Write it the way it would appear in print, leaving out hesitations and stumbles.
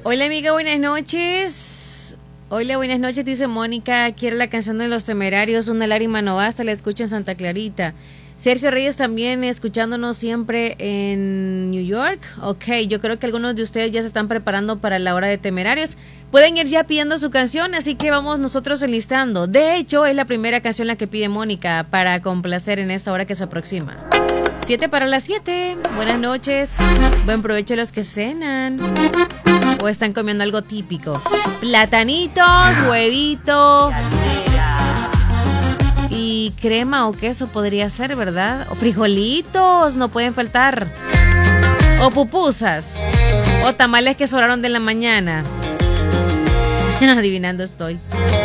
Hola amiga, buenas noches. Hola, buenas noches, dice Mónica. Quiere la canción de Los Temerarios, Una lágrima no basta, la escucho en Santa Clarita. Sergio Reyes también escuchándonos siempre en New York. Ok, yo creo que algunos de ustedes ya se están preparando para la hora de Temerarios. Pueden ir ya pidiendo su canción, así que vamos nosotros enlistando. De hecho, es la primera canción la que pide Mónica para complacer en esta hora que se aproxima. 7 para las 7. Buenas noches. Buen provecho a los que cenan o están comiendo algo típico. Platanitos, huevito y crema o queso podría ser, ¿verdad? O frijolitos, no pueden faltar. O pupusas. O tamales que sobraron de la mañana. Adivinando estoy.